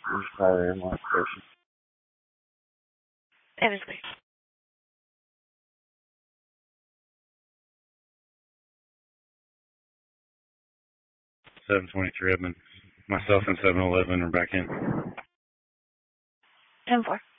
Tyler modification. That is clear. 723 Edmund. Myself and 711 are back in. 10-4.